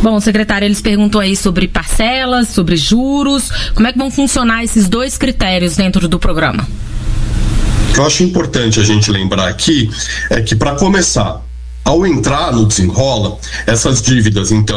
Bom, secretária, eles perguntam aí sobre parcelas, sobre juros. Como é que vão funcionar esses dois critérios dentro do programa? O que eu acho importante a gente lembrar aqui é que, para começar, ao entrar no Desenrola, essas dívidas, então,